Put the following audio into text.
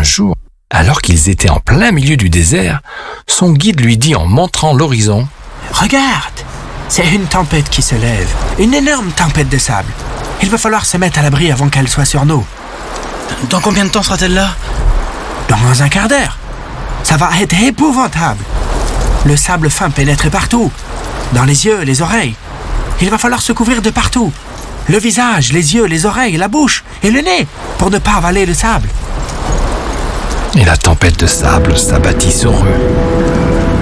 un jour, alors qu'ils étaient en plein milieu du désert, son guide lui dit en montrant l'horizon: « Regarde, c'est une tempête qui se lève, une énorme tempête de sable. Il va falloir se mettre à l'abri avant qu'elle soit sur nous. » « Dans combien de temps sera-t-elle là ?»« Dans un quart d'heure. Ça va être épouvantable. Le sable fin pénètre partout, dans les yeux, les oreilles. Il va falloir se couvrir de partout. Le visage, les yeux, les oreilles, la bouche et le nez, pour ne pas avaler le sable. » Et la tempête de sable s'abattit sur eux.